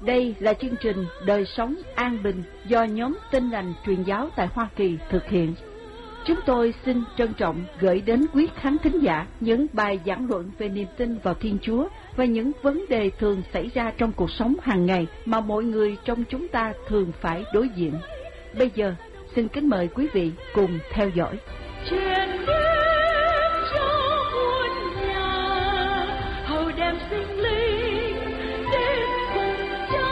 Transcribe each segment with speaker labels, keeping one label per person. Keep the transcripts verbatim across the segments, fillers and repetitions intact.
Speaker 1: Đây là chương trình Đời sống an bình do nhóm Tin lành truyền giáo tại Hoa Kỳ thực hiện. Chúng tôi xin trân trọng gửi đến quý khán thính giả những bài giảng luận về niềm tin vào Thiên Chúa và những vấn đề thường xảy ra trong cuộc sống hàng ngày mà mọi người trong chúng ta thường phải đối diện. Bây giờ, xin kính mời quý vị cùng theo dõi.
Speaker 2: Truyền đến cho muôn nhà, hầu đem sinh linh đến cùng cha.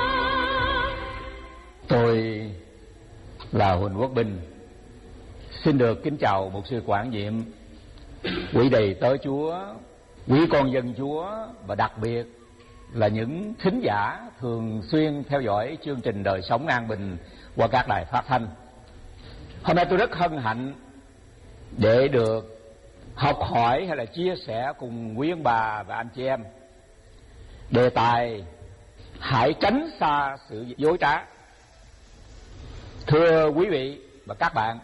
Speaker 3: Tôi là Huỳnh Quốc Bình, xin được kính chào mục sư Quảng Diệm, quý đầy tớ Chúa, quý con dân Chúa và đặc biệt là những thính giả thường xuyên theo dõi chương trình Đời sống an bình qua các đài phát thanh. Hôm nay tôi rất hân hạnh để được học hỏi hay là chia sẻ cùng quý ông bà và anh chị em đề tài hãy tránh xa sự dối trá. Thưa quý vị và các bạn,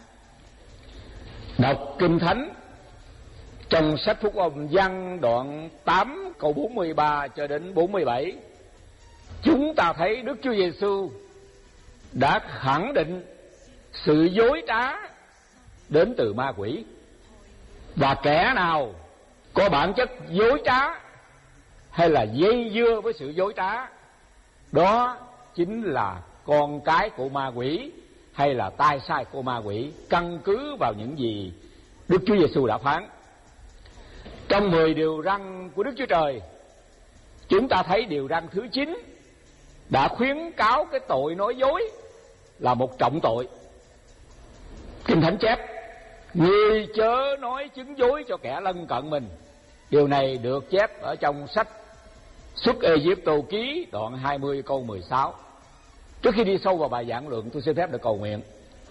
Speaker 3: đọc Kinh Thánh trong sách Phúc Âm Giăng đoạn tám câu bốn mươi ba cho đến bốn mươi bảy, chúng ta thấy Đức Chúa Giêsu đã khẳng định sự dối trá đến từ ma quỷ, và kẻ nào có bản chất dối trá hay là dây dưa với sự dối trá, đó chính là con cái của ma quỷ hay là tay sai của ma quỷ, căn cứ vào những gì Đức Chúa Giêsu đã phán. Trong mười điều răn của Đức Chúa Trời, chúng ta thấy điều răn thứ chín đã khuyến cáo cái tội nói dối là một trọng tội. Kinh Thánh chép: ngươi chớ nói chứng dối cho kẻ lân cận mình. Điều này được chép ở trong sách Xuất Ê-díp-tô ký đoạn hai mươi câu mười sáu. Trước khi đi sâu vào bài giảng luận, tôi xin phép được cầu nguyện.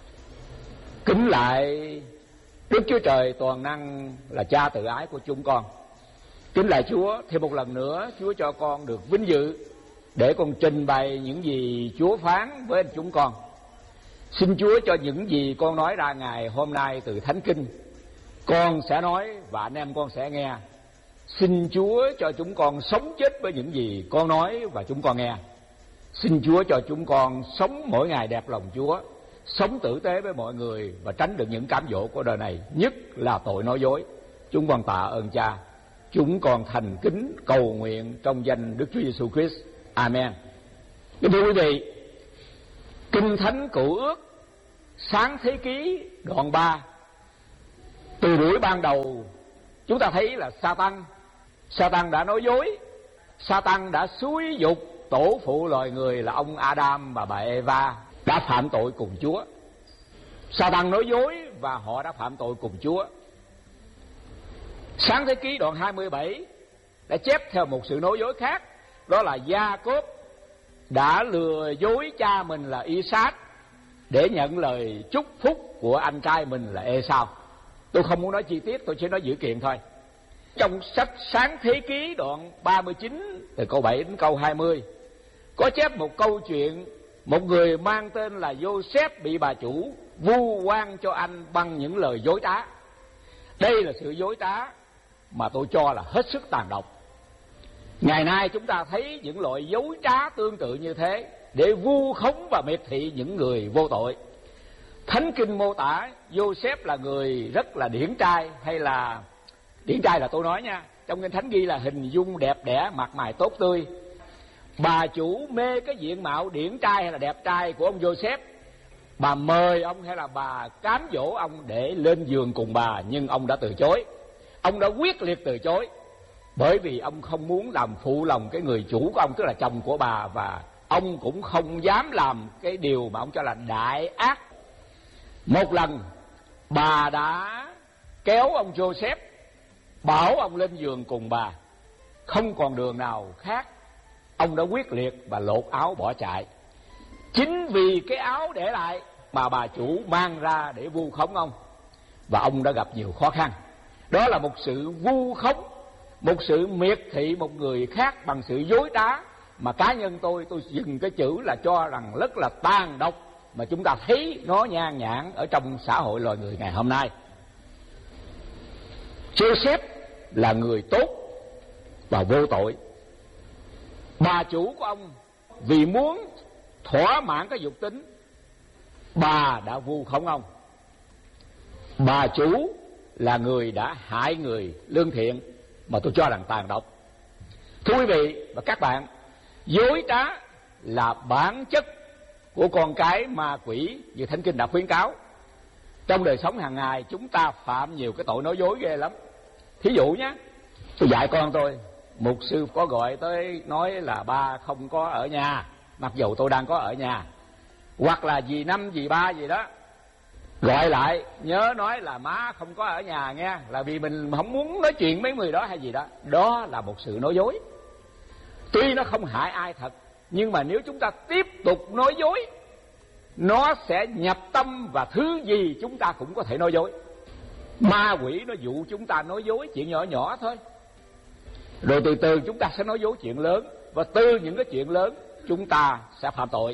Speaker 3: Kính lại Đức Chúa Trời toàn năng là Cha tự ái của chúng con, kính lại Chúa, thêm một lần nữa Chúa cho con được vinh dự để con trình bày những gì Chúa phán với chúng con. Xin Chúa cho những gì con nói ra ngày hôm nay từ Thánh Kinh, con sẽ nói và anh em con sẽ nghe. Xin Chúa cho chúng con sống chết với những gì con nói và chúng con nghe. Xin Chúa cho chúng con sống mỗi ngày đẹp lòng Chúa, sống tử tế với mọi người và tránh được những cám dỗ của đời này, nhất là tội nói dối. Chúng con tạ ơn Cha. Chúng con thành kính cầu nguyện trong danh Đức Chúa Giêsu Christ. Amen. Kính thưa quý vị, Kinh Thánh Cựu Ước Sáng Thế Ký đoạn ba, từ buổi ban đầu chúng ta thấy là Sa-tan Sa-tan đã nói dối. Sa-tan đã xúi dục tổ phụ loài người là ông Adam và bà Eva đã phạm tội cùng Chúa. Sa-tan nói dối và họ đã phạm tội cùng Chúa. Sáng Thế Ký đoạn hai mươi bảy đã chép theo một sự nói dối khác, đó là Gia-cốp đã lừa dối cha mình là I-sát để nhận lời chúc phúc của anh trai mình là Ê-sao. Tôi không muốn nói chi tiết, tôi chỉ nói dữ kiện thôi. Trong sách Sáng Thế Ký đoạn ba mươi chín từ câu bảy đến câu hai mươi có chép một câu chuyện một người mang tên là Joseph bị bà chủ vu oan cho anh bằng những lời dối trá. Đây là sự dối trá mà tôi cho là hết sức tàn độc. Ngày nay chúng ta thấy những loại dối trá tương tự như thế để vu khống và miệt thị những người vô tội. Thánh Kinh mô tả Joseph là người rất là điển trai, hay là điển trai là tôi nói nha, trong Kinh Thánh ghi là hình dung đẹp đẽ, mặt mày tốt tươi. Bà chủ mê cái diện mạo điển trai hay là đẹp trai của ông Joseph. Bà mời ông hay là bà cám dỗ ông để lên giường cùng bà, nhưng ông đã từ chối. Ông đã quyết liệt từ chối, bởi vì ông không muốn làm phụ lòng cái người chủ của ông, tức là chồng của bà, và ông cũng không dám làm cái điều mà ông cho là đại ác. Một lần bà đã kéo ông Joseph, bảo ông lên giường cùng bà. Không còn đường nào khác, ông đã quyết liệt và lột áo bỏ chạy. Chính vì cái áo để lại mà bà chủ mang ra để vu khống ông, và ông đã gặp nhiều khó khăn. Đó là một sự vu khống, một sự miệt thị một người khác bằng sự dối trá mà cá nhân tôi tôi dùng cái chữ là cho rằng rất là tàn độc, mà chúng ta thấy nó nhan nhản ở trong xã hội loài người ngày hôm nay. Joseph là người tốt và vô tội. Bà chủ của ông vì muốn thỏa mãn cái dục tính, bà đã vu khống ông. Bà chủ là người đã hại người lương thiện mà tôi cho rằng tàn độc. Thưa quý vị và các bạn, dối trá là bản chất của con cái ma quỷ như Thánh Kinh đã khuyến cáo. Trong đời sống hàng ngày chúng ta phạm nhiều cái tội nói dối ghê lắm. Thí dụ nhé, tôi dạy con tôi, mục sư có gọi tới nói là ba không có ở nhà, mặc dù tôi đang có ở nhà, hoặc là dì năm dì ba gì đó gọi lại nhớ nói là má không có ở nhà nghe, là vì mình không muốn nói chuyện mấy người đó hay gì đó. Đó là một sự nói dối. Tuy nó không hại ai thật, nhưng mà nếu chúng ta tiếp tục nói dối, nó sẽ nhập tâm và thứ gì chúng ta cũng có thể nói dối. Ma quỷ nó dụ chúng ta nói dối chuyện nhỏ nhỏ thôi, rồi từ từ chúng ta sẽ nói dối chuyện lớn, và từ những cái chuyện lớn chúng ta sẽ phạm tội.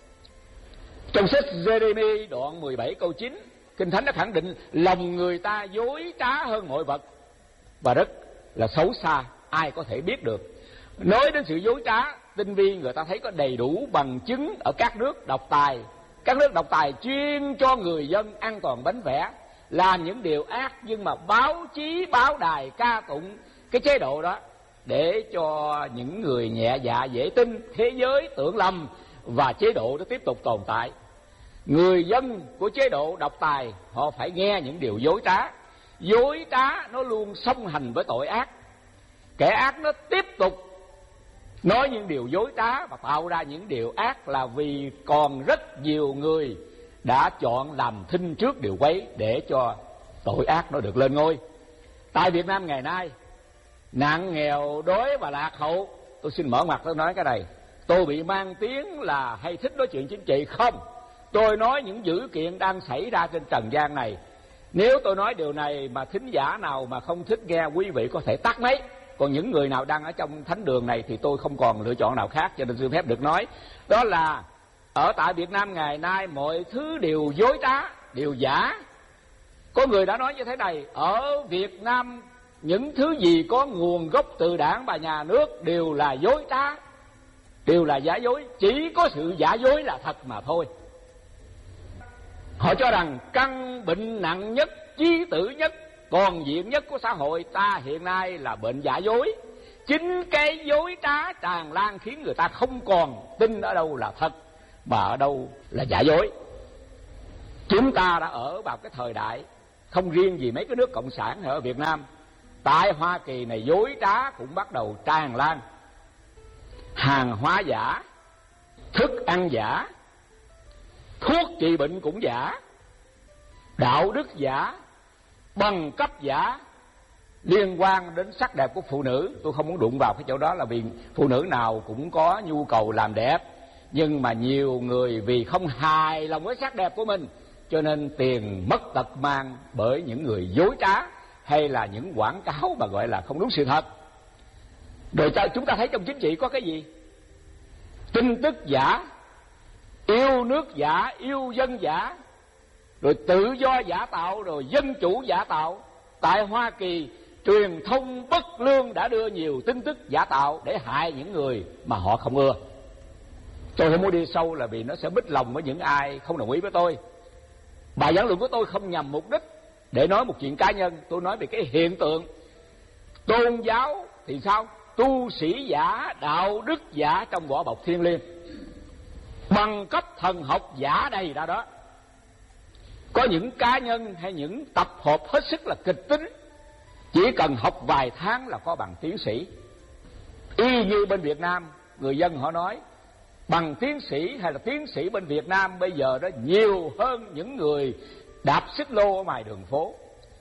Speaker 3: Trong sách Giê-rê-mi đoạn mười bảy câu chín, Kinh Thánh đã khẳng định lòng người ta dối trá hơn mọi vật và rất là xấu xa, ai có thể biết được. Nói đến sự dối trá tinh vi, người ta thấy có đầy đủ bằng chứng ở các nước độc tài. Các nước độc tài chuyên cho người dân ăn toàn bánh vẽ, làm những điều ác, nhưng mà báo chí báo đài ca tụng cái chế độ đó để cho những người nhẹ dạ dễ tin, thế giới tưởng lầm và chế độ nó tiếp tục tồn tại. Người dân của chế độ độc tài họ phải nghe những điều dối trá. Dối trá nó luôn song hành với tội ác. Kẻ ác nó tiếp tục nói những điều dối trá và tạo ra những điều ác là vì còn rất nhiều người đã chọn làm thinh trước điều quấy để cho tội ác nó được lên ngôi. Tại Việt Nam ngày nay, nạn nghèo đói và lạc hậu, tôi xin mở mặt tôi nói cái này, tôi bị mang tiếng là hay thích nói chuyện chính trị. Không, tôi nói những dữ kiện đang xảy ra trên trần gian này. Nếu tôi nói điều này mà thính giả nào mà không thích nghe, quý vị có thể tắt máy. Còn những người nào đang ở trong thánh đường này thì tôi không còn lựa chọn nào khác, cho nên xin phép được nói. Đó là ở tại Việt Nam ngày nay mọi thứ đều dối trá, đều giả. Có người đã nói như thế này, ở Việt Nam những thứ gì có nguồn gốc từ đảng và nhà nước đều là dối trá, đều là giả dối, chỉ có sự giả dối là thật mà thôi. Họ cho rằng căn bệnh nặng nhất, chí tử nhất, toàn diện nhất của xã hội ta hiện nay là bệnh giả dối. Chính cái dối trá tràn lan khiến người ta không còn tin ở đâu là thật mà ở đâu là giả dối. Chúng ta đã ở vào cái thời đại không riêng gì mấy cái nước cộng sản ở Việt Nam, tại Hoa Kỳ này dối trá cũng bắt đầu tràn lan. Hàng hóa giả, thức ăn giả, thuốc trị bệnh cũng giả, đạo đức giả, bằng cấp giả. Liên quan đến sắc đẹp của phụ nữ, tôi không muốn đụng vào cái chỗ đó là vì phụ nữ nào cũng có nhu cầu làm đẹp, nhưng mà nhiều người vì không hài lòng với sắc đẹp của mình cho nên tiền mất tật mang bởi những người dối trá hay là những quảng cáo mà gọi là không đúng sự thật. Rồi chúng ta thấy trong chính trị có cái gì? Tin tức giả, yêu nước giả, yêu dân giả, rồi tự do giả tạo, rồi dân chủ giả tạo. Tại Hoa Kỳ, truyền thông bất lương đã đưa nhiều tin tức giả tạo để hại những người mà họ không ưa. Tôi không muốn đi sâu là vì nó sẽ bích lòng với những ai không đồng ý với tôi. Bài giảng luận của tôi không nhằm mục đích để nói một chuyện cá nhân, tôi nói về cái hiện tượng tôn giáo thì sao? Tu sĩ giả, đạo đức giả trong vỏ bọc thiêng liêng, bằng cấp thần học giả đầy ra đó. Có những cá nhân hay những tập hợp hết sức là kịch tính, chỉ cần học vài tháng là có bằng tiến sĩ. Y như bên Việt Nam, người dân họ nói bằng tiến sĩ hay là tiến sĩ bên Việt Nam bây giờ đó nhiều hơn những người đạp xích lô ở ngoài đường phố.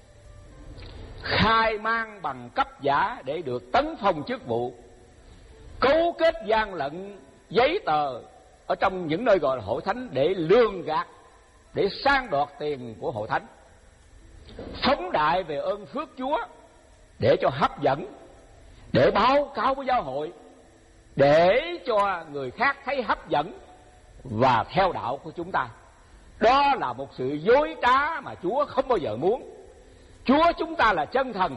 Speaker 3: Khai mang bằng cấp giả để được tấn phong chức vụ, cấu kết gian lận giấy tờ ở trong những nơi gọi là hội thánh để lường gạt, để sang đoạt tiền của hội thánh, phóng đại về ơn phước Chúa để cho hấp dẫn, để báo cáo với giáo hội, để cho người khác thấy hấp dẫn và theo đạo của chúng ta. Đó là một sự dối trá mà Chúa không bao giờ muốn. Chúa chúng ta là chân thần,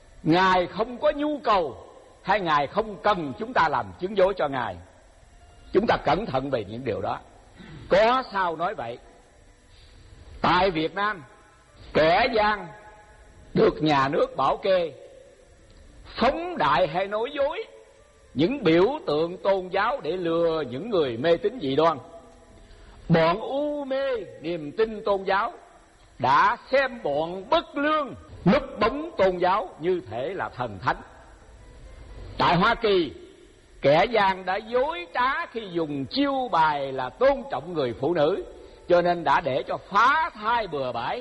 Speaker 3: Ngài không có nhu cầu hay Ngài không cần chúng ta làm chứng dối cho Ngài. Chúng ta cẩn thận về những điều đó. Có sao nói vậy? Tại Việt Nam, kẻ gian được nhà nước bảo kê phóng đại hay nói dối những biểu tượng tôn giáo để lừa những người mê tín dị đoan. Bọn u mê niềm tin tôn giáo đã xem bọn bất lương núp bóng tôn giáo như thể là thần thánh. Tại Hoa Kỳ, kẻ gian đã dối trá khi dùng chiêu bài là tôn trọng người phụ nữ, cho nên đã để cho phá thai bừa bãi.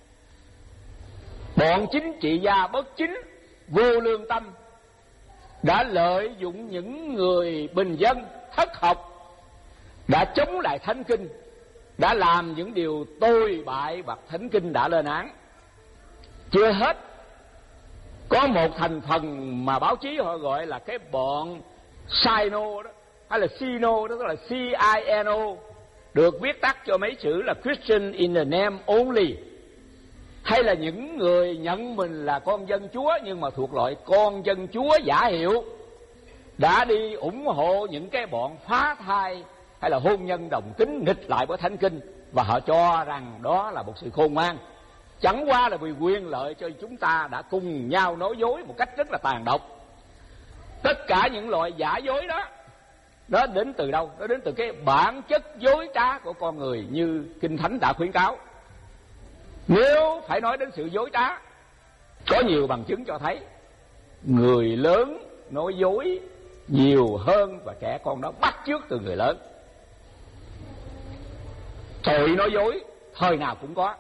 Speaker 3: Bọn chính trị gia bất chính, vô lương tâm đã lợi dụng những người bình dân thất học, đã chống lại thánh kinh, đã làm những điều tồi bại và thánh kinh đã lên án. Chưa hết, có một thành phần mà báo chí họ gọi là cái bọn Sino đó, hay là Sino đó, tức là C I N O, được viết tắt cho mấy chữ là Christian in the name only, hay là những người nhận mình là con dân Chúa nhưng mà thuộc loại con dân Chúa giả hiệu, đã đi ủng hộ những cái bọn phá thai hay là hôn nhân đồng tính nghịch lại với thánh kinh, và họ cho rằng đó là một sự khôn ngoan. Chẳng qua là vì quyền lợi cho chúng ta đã cùng nhau nói dối một cách rất là tàn độc. Tất cả những loại giả dối đó, nó đến từ đâu? Nó đến từ cái bản chất dối trá của con người, như Kinh Thánh đã khuyến cáo. Nếu phải nói đến sự dối trá, có nhiều bằng chứng cho thấy người lớn nói dối nhiều hơn và trẻ con đó bắt chước từ người lớn. Tội nói dối thời nào cũng có.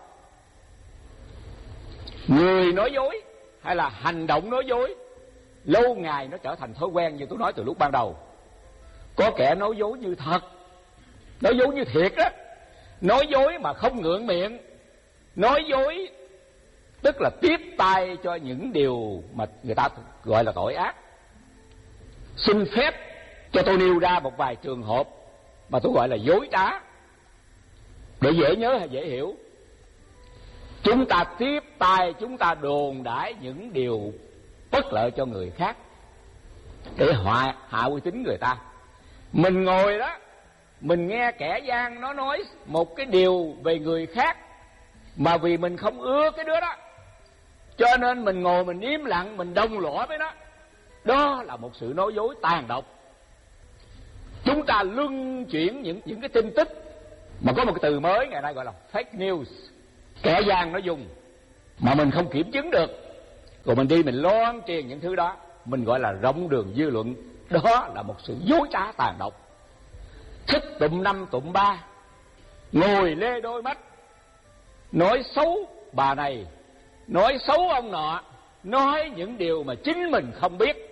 Speaker 3: Người nói dối hay là hành động nói dối lâu ngày nó trở thành thói quen, như tôi nói từ lúc ban đầu. Có kẻ nói dối như thật, nói dối như thiệt đó, nói dối mà không ngượng miệng, nói dối tức là tiếp tay cho những điều mà người ta gọi là tội ác. Xin phép cho tôi nêu ra một vài trường hợp mà tôi gọi là dối trá, để dễ nhớ hay dễ hiểu. Chúng ta tiếp tay, chúng ta đồn đãi những điều bất lợi cho người khác để họa hạ uy tín người ta. Mình ngồi đó, mình nghe kẻ gian nó nói một cái điều về người khác, mà vì mình không ưa cái đứa đó, cho nên mình ngồi mình im lặng, mình đồng lõa với nó. Đó là một sự nói dối tàn độc. Chúng ta luân chuyển những những cái tin tức, mà có một cái từ mới ngày nay gọi là fake news. Kẻ gian nó dùng mà mình không kiểm chứng được, rồi mình đi mình loan truyền những thứ đó, mình gọi là rộng đường dư luận. Đó là một sự dối trá tàn độc. Thích tụm năm tụm ba, ngồi lê đôi mắt, nói xấu bà này, nói xấu ông nọ, nói những điều mà chính mình không biết.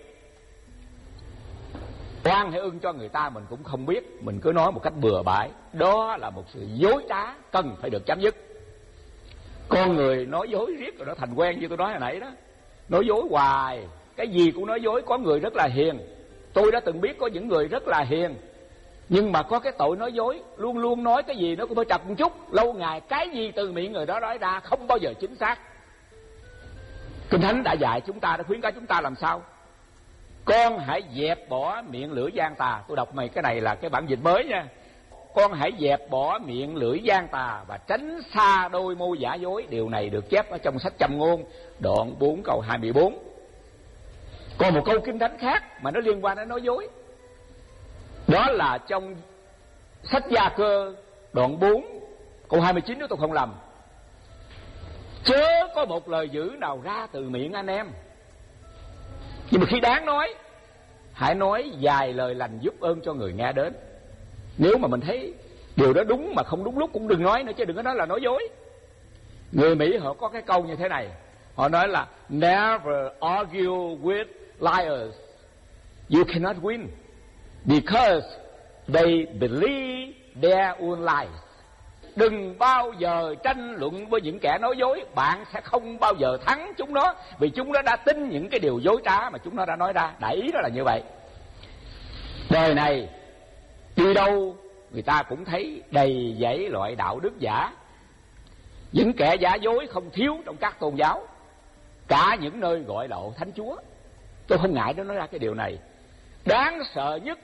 Speaker 3: Oan hay ưng cho người ta mình cũng không biết, mình cứ nói một cách bừa bãi. Đó là một sự dối trá cần phải được chấm dứt. Con người nói dối riết rồi nó thành quen, như tôi nói hồi nãy đó, nói dối hoài, cái gì cũng nói dối. Có người rất là hiền, tôi đã từng biết có những người rất là hiền, nhưng mà có cái tội nói dối, luôn luôn nói cái gì nó cũng phải chập một chút, lâu ngày cái gì từ miệng người đó nói ra không bao giờ chính xác. Kinh Thánh đã dạy chúng ta, đã khuyến cáo chúng ta làm sao? Con hãy dẹp bỏ miệng lưỡi gian tà. Tôi đọc mày cái này là cái bản dịch mới nha. Con hãy dẹp bỏ miệng lưỡi gian tà và tránh xa đôi môi giả dối. Điều này được chép ở trong sách Châm Ngôn đoạn bốn câu hai mươi bốn. Còn một câu Kinh Thánh khác mà nó liên quan đến nói dối, đó là trong sách Gia Cơ đoạn bốn câu hai mươi chín, nếu tôi không lầm. Chớ có một lời dữ nào ra từ miệng anh em, nhưng mà khi đáng nói, hãy nói vài lời lành giúp ơn cho người nghe đến. Nếu mà mình thấy điều đó đúng mà không đúng lúc cũng đừng nói nữa, chứ đừng có nói là nói dối. Người Mỹ họ có cái câu như thế này, họ nói là never argue with liars, you cannot win because they believe their own lies. Đừng bao giờ tranh luận với những kẻ nói dối, bạn sẽ không bao giờ thắng chúng nó, vì chúng nó đã tin những cái điều dối trá mà chúng nó đã nói ra. Đại ý đó là như vậy. Đời này đi đâu người ta cũng thấy đầy dẫy loại đạo đức giả. Những kẻ giả dối không thiếu trong các tôn giáo, cả những nơi gọi là Thánh Chúa. Tôi không ngại nó nói ra cái điều này. Đáng sợ nhất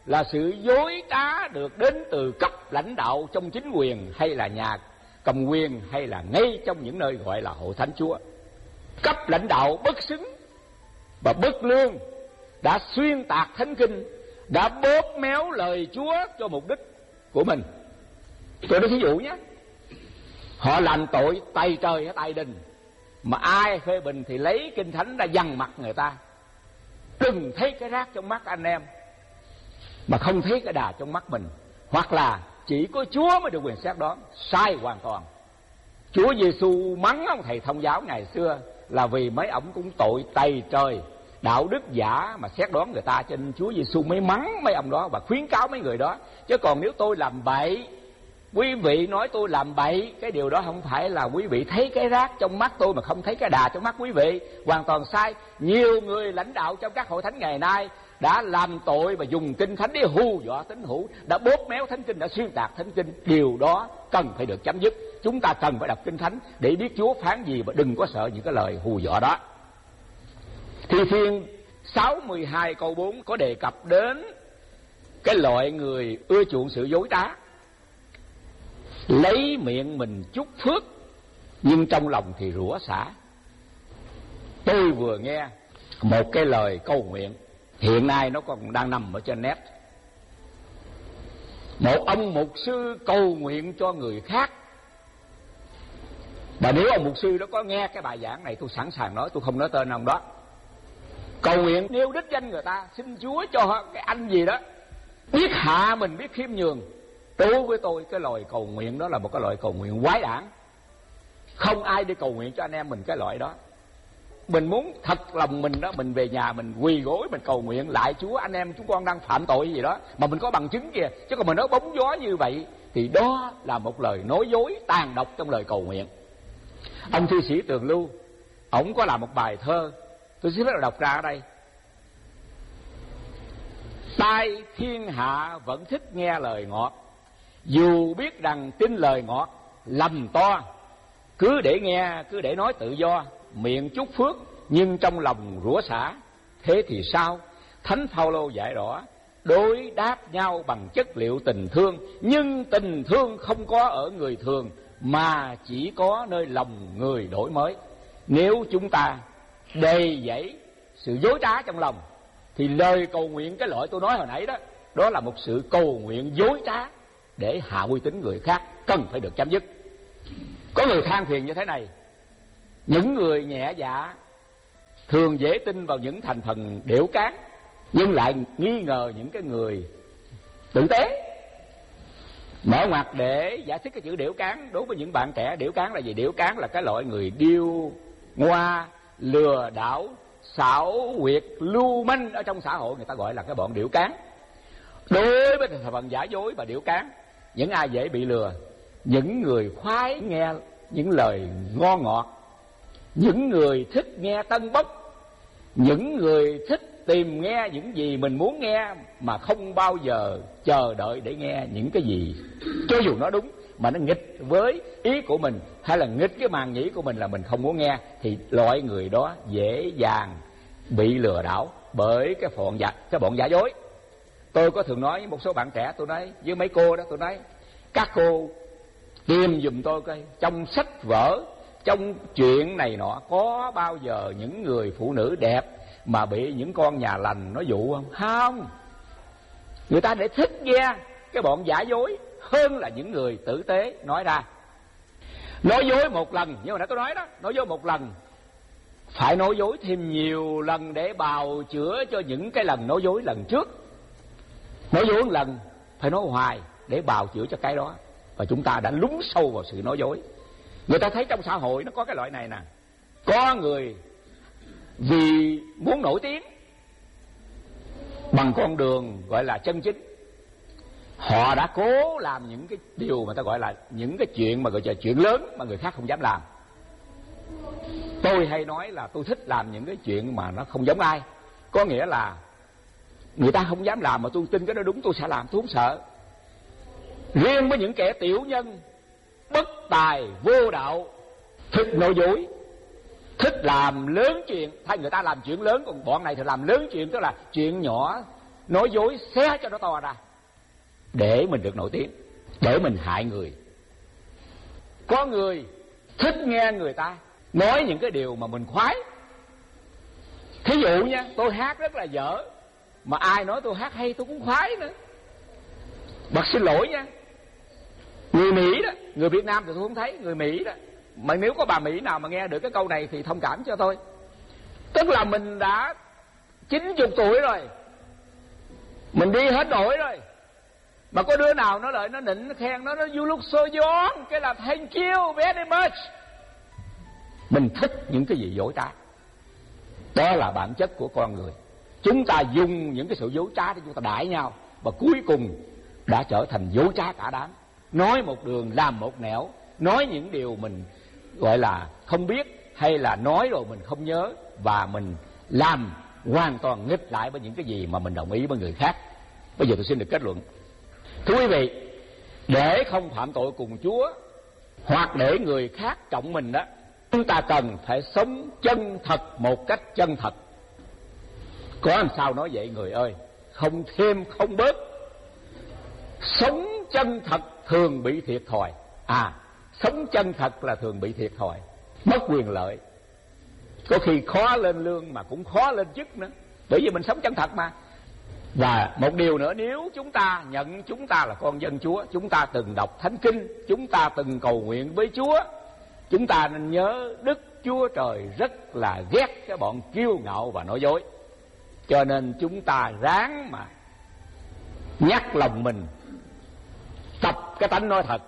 Speaker 3: là sự dối trá được đến từ cấp lãnh đạo trong chính quyền hay là nhà cầm quyền hay là ngay trong những nơi gọi là hội thánh Chúa. Cấp lãnh đạo bất xứng và bất lương đã xuyên tạc thánh kinh, đã bóp méo lời Chúa cho mục đích của mình. Tôi nói thí dụ nhé, họ làm tội tay trời hay tay đình, mà ai phê bình thì lấy kinh thánh ra dằn mặt người ta. Đừng thấy cái rác trong mắt anh em mà không thấy cái đà trong mắt mình, hoặc là chỉ có Chúa mới được quyền xét đoán. Sai hoàn toàn. Chúa Giêsu mắng ông thầy thông giáo ngày xưa là vì mấy ổng cũng tội tay trời, đạo đức giả mà xét đoán người ta, cho nên Chúa Giêsu mới mắng mấy ông đó và khuyến cáo mấy người đó. Chứ còn nếu tôi làm bậy, quý vị nói tôi làm bậy, cái điều đó không phải là quý vị thấy cái rác trong mắt tôi mà không thấy cái đà trong mắt quý vị. Hoàn toàn sai. Nhiều người lãnh đạo trong các hội thánh ngày nay đã làm tội và dùng kinh thánh để hù dọa tín hữu, đã bóp méo thánh kinh, đã xuyên tạc thánh kinh. Điều đó cần phải được chấm dứt. Chúng ta cần phải đọc kinh thánh để biết Chúa phán gì và đừng có sợ những cái lời hù dọa đó. Thi Thiên sáu mươi hai câu bốn có đề cập đến cái loại người ưa chuộng sự dối trá, lấy miệng mình chúc phước nhưng trong lòng thì rủa xả. Tôi vừa nghe một cái lời cầu nguyện, hiện nay nó còn đang nằm ở trên net. Một ông mục sư cầu nguyện cho người khác, và nếu ông mục sư đó có nghe cái bài giảng này, tôi sẵn sàng nói, tôi không nói tên ông đó. Cầu nguyện nêu đích danh người ta, xin Chúa cho cái anh gì đó biết hạ mình, biết khiêm nhường. Đối với tôi, cái loại cầu nguyện đó là một cái loại cầu nguyện quái đản. Không ai đi cầu nguyện cho anh em mình cái loại đó. Mình muốn thật lòng mình đó, mình về nhà mình quỳ gối mình cầu nguyện lại Chúa, anh em chúng con đang phạm tội gì đó mà mình có bằng chứng kìa. Chứ còn mình nói bóng gió như vậy thì đó là một lời nói dối tàn độc trong lời cầu nguyện. Ông thi sĩ Tường Lưu, ổng có làm một bài thơ, tôi xin phép đọc ra ở đây. Tai thiên hạ vẫn thích nghe lời ngọt, dù biết rằng tin lời ngọt lầm to. Cứ để nghe, cứ để nói tự do, miệng chúc phước nhưng trong lòng rủa xả. Thế thì sao? Thánh Phaolô dạy rõ, đối đáp nhau bằng chất liệu tình thương, nhưng tình thương không có ở người thường mà chỉ có nơi lòng người đổi mới. Nếu chúng ta đầy dẫy sự dối trá trong lòng thì lời cầu nguyện cái loại tôi nói hồi nãy đó, đó là một sự cầu nguyện dối trá để hạ uy tín người khác, cần phải được chấm dứt. Có người than phiền như thế này: những người nhẹ dạ thường dễ tin vào những thành phần đểu cán, nhưng lại nghi ngờ những cái người tử tế. Mở ngoặt để giải thích cái chữ đểu cán đối với những bạn trẻ. Đểu cán là gì? Đểu cán là cái loại người điêu ngoa, lừa đảo, xảo quyệt, lưu manh ở trong xã hội, người ta gọi là cái bọn đểu cán. Đối với thành phần giả dối và đểu cán, những ai dễ bị lừa, những người khoái nghe những lời ngon ngọt, những người thích nghe tân bốc, những người thích tìm nghe những gì mình muốn nghe mà không bao giờ chờ đợi để nghe những cái gì cho dù nó đúng mà nó nghịch với ý của mình hay là nghịch cái màng nhĩ của mình là mình không muốn nghe, thì loại người đó dễ dàng bị lừa đảo bởi cái bọn giả, cái bọn giả dối. Tôi có thường nói với một số bạn trẻ, tôi nói với mấy cô đó, tôi nói các cô tìm giùm tôi coi trong sách vở, trong chuyện này nọ có bao giờ những người phụ nữ đẹp mà bị những con nhà lành nó dụ không? Không. Người ta để thích nghe cái bọn giả dối hơn là những người tử tế nói ra. Nói dối một lần, như hồi nãy tôi nói đó, nói dối một lần phải nói dối thêm nhiều lần để bào chữa cho những cái lần nói dối lần trước. Nói dối một lần phải nói hoài để bào chữa cho cái đó. Và chúng ta đã lún sâu vào sự nói dối. Người ta thấy trong xã hội nó có cái loại này nè. Có người vì muốn nổi tiếng bằng con đường gọi là chân chính, họ đã cố làm những cái điều mà ta gọi là những cái chuyện mà gọi là chuyện lớn mà người khác không dám làm. Tôi hay nói là tôi thích làm những cái chuyện mà nó không giống ai. Có nghĩa là người ta không dám làm mà tôi tin cái đó đúng, tôi sẽ làm, tôi không sợ. Riêng với những kẻ tiểu nhân, bất tài, vô đạo, thích nói dối, thích làm lớn chuyện. Thay người ta làm chuyện lớn, còn bọn này thì làm lớn chuyện, tức là chuyện nhỏ nói dối xé cho nó to ra để mình được nổi tiếng, để mình hại người. Có người thích nghe người ta nói những cái điều mà mình khoái. Thí dụ nha, tôi hát rất là dở, mà ai nói tôi hát hay tôi cũng khoái nữa. Bác xin lỗi nha, người Mỹ đó, người Việt Nam thì tôi không thấy, người Mỹ đó, mà nếu có bà Mỹ nào mà nghe được cái câu này thì thông cảm cho tôi. Tức là mình đã chín chục tuổi rồi, mình đi hết nổi rồi, mà có đứa nào nó lại nó nịnh nó khen nó, nó you look so young, cái là thank you very much. Mình thích những cái gì dối trá. Đó là bản chất của con người. Chúng ta dùng những cái sự dối trá để chúng ta đãi nhau, và cuối cùng đã trở thành dối trá cả đám. Nói một đường làm một nẻo, nói những điều mình gọi là không biết, hay là nói rồi mình không nhớ, và mình làm hoàn toàn nghịch lại với những cái gì mà mình đồng ý với người khác. Bây giờ tôi xin được kết luận. Thưa quý vị, để không phạm tội cùng Chúa, hoặc để người khác trọng mình đó, chúng ta cần phải sống chân thật một cách chân thật. Có làm sao nói vậy người ơi, không thêm không bớt. Sống chân thật thường bị thiệt thòi. À, sống chân thật là thường bị thiệt thòi, mất quyền lợi, có khi khó lên lương mà cũng khó lên chức nữa, bởi vì mình sống chân thật mà. Và một điều nữa, nếu chúng ta nhận chúng ta là con dân Chúa, chúng ta từng đọc Thánh Kinh, chúng ta từng cầu nguyện với Chúa, chúng ta nên nhớ Đức Chúa Trời rất là ghét cái bọn kiêu ngạo và nói dối. Cho nên chúng ta ráng mà nhắc lòng mình tập cái tánh nói thật,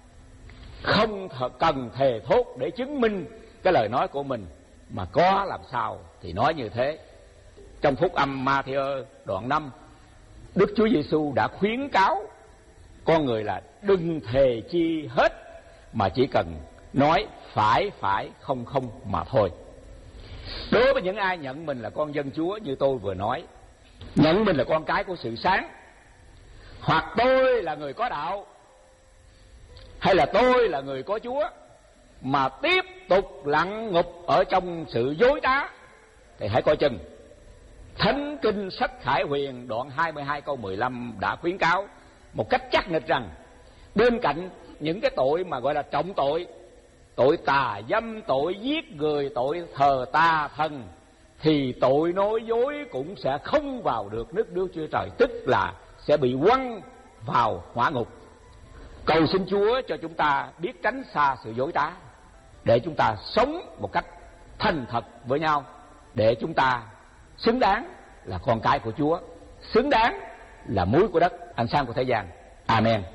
Speaker 3: không cần thề thốt để chứng minh cái lời nói của mình, mà có làm sao thì nói như thế. Trong phúc âm Ma-thi-ơ đoạn năm, Đức Chúa Giêsu đã khuyến cáo con người là đừng thề chi hết, mà chỉ cần nói phải phải không không mà thôi. Đối với những ai nhận mình là con dân Chúa như tôi vừa nói, nhận mình là con cái của sự sáng, hoặc tôi là người có đạo, hay là tôi là người có Chúa, mà tiếp tục lặn ngụp ở trong sự dối trá, thì hãy coi chừng. Thánh Kinh sách Khải Huyền đoạn hai mươi hai câu mười lăm đã khuyến cáo một cách chắc nịch rằng bên cạnh những cái tội mà gọi là trọng tội, tội tà dâm, tội giết người, tội thờ tà thần, thì tội nói dối cũng sẽ không vào được nước Đức Chúa Trời, tức là sẽ bị quăng vào hỏa ngục. Cầu xin Chúa cho chúng ta biết tránh xa sự dối trá, để chúng ta sống một cách thành thật với nhau, để chúng ta xứng đáng là con cái của Chúa, xứng đáng là muối của đất, ánh sáng của thế gian. Amen.